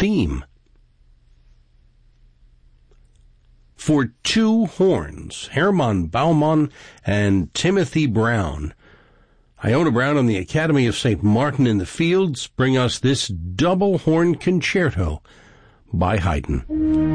theme. For two horns, Hermann Baumann and Timothy Brown. Iona Brown and the Academy of St. Martin in the Fields bring us this double horn concerto by Haydn.